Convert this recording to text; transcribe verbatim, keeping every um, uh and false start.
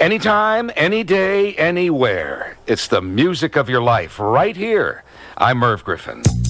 Anytime, any day, anywhere. It's the music of your life right here. I'm Merv Griffin.